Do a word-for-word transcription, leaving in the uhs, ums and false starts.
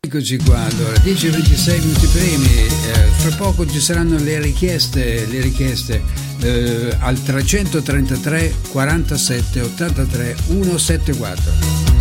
Eccoci qua, allora dieci e ventisei minuti primi, eh, fra poco ci saranno le richieste, le richieste eh, al trecentotrentatré quarantasette ottantatré centosettantaquattro.